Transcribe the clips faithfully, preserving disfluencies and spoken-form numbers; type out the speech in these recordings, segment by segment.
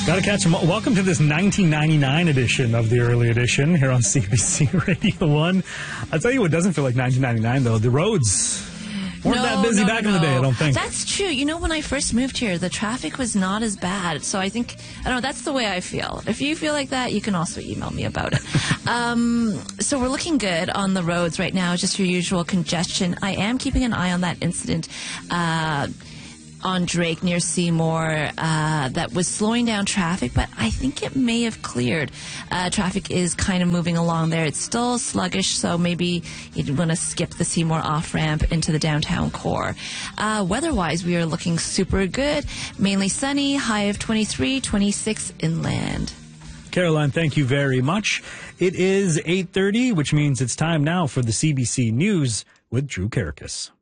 Got to catch them all. Welcome to this nineteen ninety-nine edition of the early edition here on C B C Radio one. I'll tell you what doesn't feel like nineteen ninety-nine, though. The roads weren't no, that busy no, back no. in the day, I don't think. That's true. You know, when I first moved here, the traffic was not as bad. So I think, I don't know, that's the way I feel. If you feel like that, you can also email me about it. um, so we're looking good on the roads right now, just your usual congestion. I am keeping an eye on that incident uh, on Drake near Seymour uh, that was slowing down traffic, but I think it may have cleared. Uh, traffic is kind of moving along there. It's still sluggish, so maybe you'd want to skip the Seymour off-ramp into the downtown core. Uh, weather-wise, we are looking super good. Mainly sunny, high of twenty-three, twenty-six inland. Caroline, thank you very much. It is eight thirty, which means it's time now for the C B C News with Drew Karakis.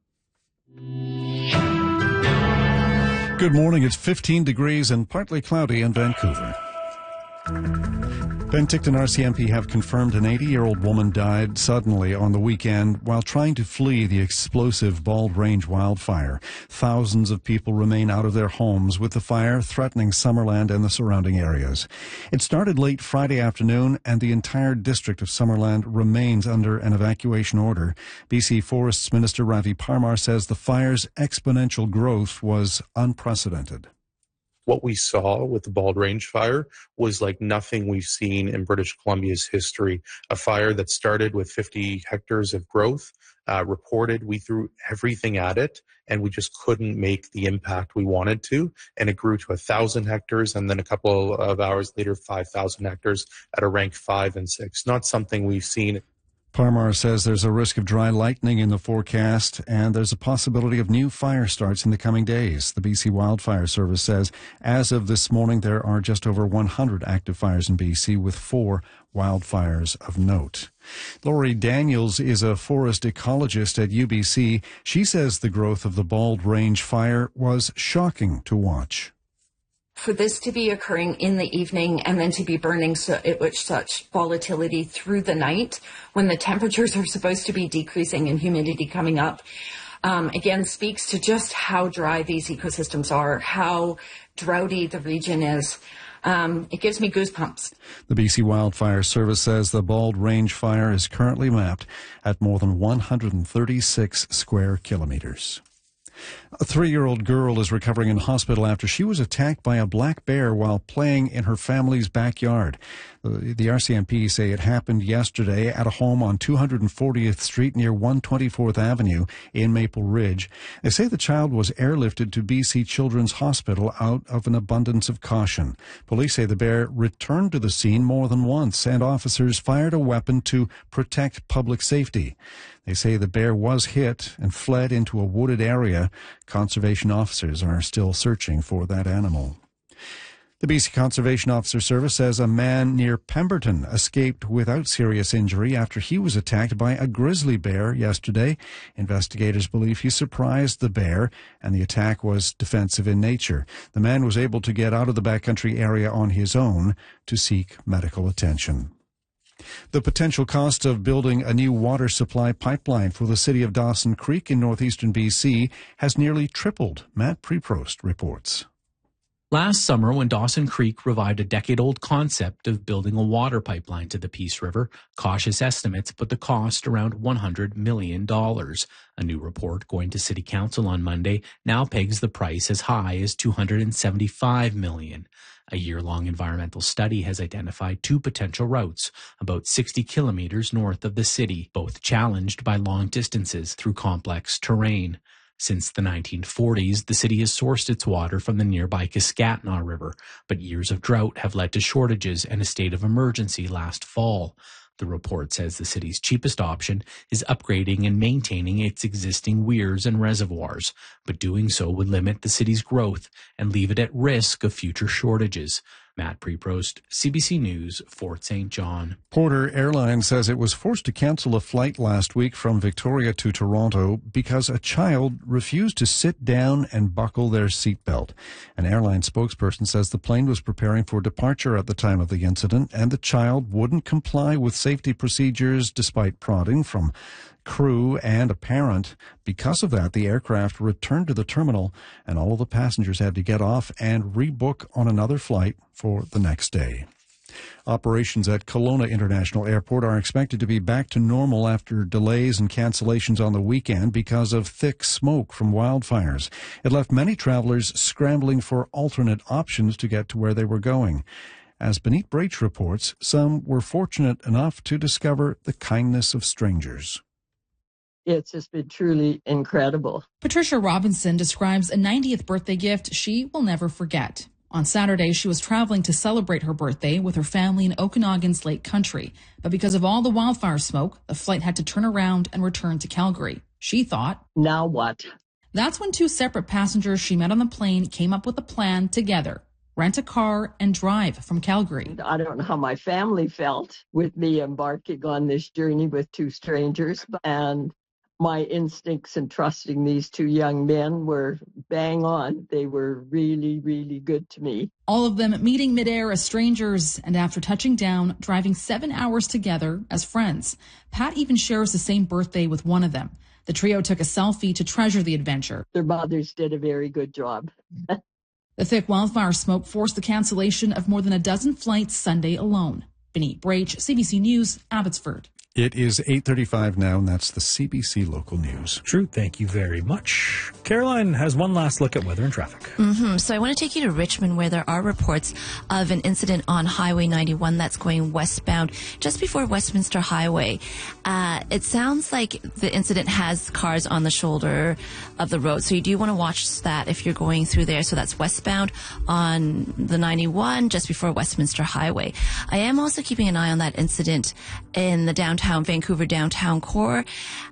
Good morning. It's fifteen degrees and partly cloudy in Vancouver. Penticton R C M P have confirmed an eighty-year-old woman died suddenly on the weekend while trying to flee the explosive Bald Range wildfire. Thousands of people remain out of their homes with the fire threatening Summerland and the surrounding areas. It started late Friday afternoon and the entire district of Summerland remains under an evacuation order. B C Forests Minister Ravi Parmar says the fire's exponential growth was unprecedented. What we saw with the Bald Range fire was like nothing we've seen in British Columbia's history. A fire that started with fifty hectares of growth, uh, reported, we threw everything at it, and we just couldn't make the impact we wanted to. And it grew to one thousand hectares, and then a couple of hours later, five thousand hectares at a rank five and six. Not something we've seen. Parmar says there's a risk of dry lightning in the forecast and there's a possibility of new fire starts in the coming days. The B C Wildfire Service says as of this morning there are just over one hundred active fires in B C with four wildfires of note. Laurie Daniels is a forest ecologist at U B C. She says the growth of the Bald Range fire was shocking to watch. For this to be occurring in the evening and then to be burning so, it, with such volatility through the night when the temperatures are supposed to be decreasing and humidity coming up, um, again, speaks to just how dry these ecosystems are, how droughty the region is. Um, it gives me goosebumps. The B C Wildfire Service says the Bald Range fire is currently mapped at more than one hundred thirty-six square kilometers. A three-year-old girl is recovering in hospital after she was attacked by a black bear while playing in her family's backyard. The, the R C M P say it happened yesterday at a home on two hundred fortieth Street near one hundred twenty-fourth Avenue in Maple Ridge. They say the child was airlifted to B C Children's Hospital out of an abundance of caution. Police say the bear returned to the scene more than once and officers fired a weapon to protect public safety. They say the bear was hit and fled into a wooded area. Conservation officers are still searching for that animal. The B C Conservation Officer Service says a man near Pemberton escaped without serious injury after he was attacked by a grizzly bear yesterday. Investigators believe he surprised the bear and the attack was defensive in nature. The man was able to get out of the backcountry area on his own to seek medical attention. The potential cost of building a new water supply pipeline for the city of Dawson Creek in northeastern B C has nearly tripled. Matt Preprost reports. Last summer, when Dawson Creek revived a decade-old concept of building a water pipeline to the Peace River, cautious estimates put the cost around one hundred million dollars. A new report going to City Council on Monday now pegs the price as high as two hundred seventy-five million dollars. A year-long environmental study has identified two potential routes, about sixty kilometers north of the city, both challenged by long distances through complex terrain. Since the nineteen forties, the city has sourced its water from the nearby Kaskatna River, but years of drought have led to shortages and a state of emergency last fall. The report says the city's cheapest option is upgrading and maintaining its existing weirs and reservoirs, but doing so would limit the city's growth and leave it at risk of future shortages. Matt Preprost, C B C News, Fort Saint John. Porter Airlines says it was forced to cancel a flight last week from Victoria to Toronto because a child refused to sit down and buckle their seatbelt. An airline spokesperson says the plane was preparing for departure at the time of the incident, and the child wouldn't comply with safety procedures despite prodding from crew, and a parent. Because of that, the aircraft returned to the terminal, and all of the passengers had to get off and rebook on another flight for the next day. Operations at Kelowna International Airport are expected to be back to normal after delays and cancellations on the weekend because of thick smoke from wildfires. It left many travelers scrambling for alternate options to get to where they were going. As Benit Brach reports, some were fortunate enough to discover the kindness of strangers. It's just been truly incredible. Patricia Robinson describes a ninetieth birthday gift she will never forget. On Saturday, she was traveling to celebrate her birthday with her family in Okanagan's Lake Country. But because of all the wildfire smoke, the flight had to turn around and return to Calgary. She thought, now what? That's when two separate passengers she met on the plane came up with a plan together. Rent a car and drive from Calgary. I don't know how my family felt with me embarking on this journey with two strangers, and my instincts in trusting these two young men were bang on. They were really, really good to me. All of them meeting midair as strangers, and after touching down, driving seven hours together as friends. Pat even shares the same birthday with one of them. The trio took a selfie to treasure the adventure. Their mothers did a very good job. The thick wildfire smoke forced the cancellation of more than a dozen flights Sunday alone. Benit Brach, C B C News, Abbotsford. It is eight thirty-five now, and that's the C B C Local News. True, thank you very much. Caroline has one last look at weather and traffic. Mm-hmm. So I want to take you to Richmond, where there are reports of an incident on Highway ninety-one that's going westbound just before Westminster Highway. Uh, it sounds like the incident has cars on the shoulder of the road, so you do want to watch that if you're going through there. So that's westbound on the ninety-one just before Westminster Highway. I am also keeping an eye on that incident in the downtown Vancouver downtown core.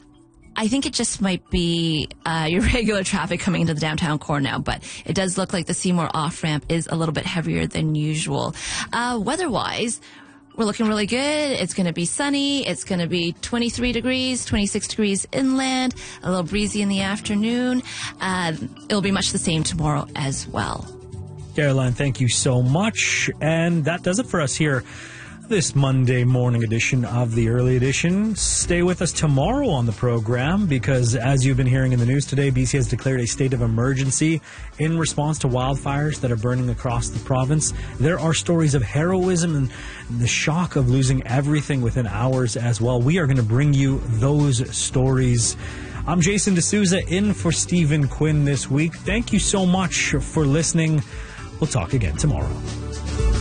I think it just might be uh, your regular traffic coming into the downtown core now, but it does look like the Seymour off-ramp is a little bit heavier than usual. Uh, weather-wise, we're looking really good. It's going to be sunny. It's going to be twenty-three degrees, twenty-six degrees inland, a little breezy in the afternoon. Uh, it'll be much the same tomorrow as well. Caroline, thank you so much. And that does it for us here this Monday morning edition of the Early Edition. Stay with us tomorrow on the program because, as you've been hearing in the news today, B C has declared a state of emergency in response to wildfires that are burning across the province. There are stories of heroism and the shock of losing everything within hours as well. We are going to bring you those stories. I'm Jason D'Souza in for Stephen Quinn this week. Thank you so much for listening. We'll talk again tomorrow.